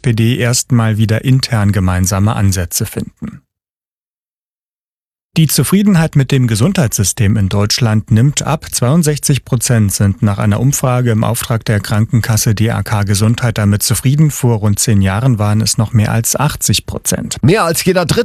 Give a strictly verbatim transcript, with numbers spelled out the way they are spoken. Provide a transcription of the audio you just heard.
P D erstmal wieder intern gemeinsame Ansätze finden. Die Zufriedenheit mit dem Gesundheitssystem in Deutschland nimmt ab. zweiundsechzig Prozent sind nach einer Umfrage im Auftrag der Krankenkasse D A K Gesundheit damit zufrieden. Vor rund zehn Jahren waren es noch mehr als achtzig Prozent. Mehr als jeder Dritte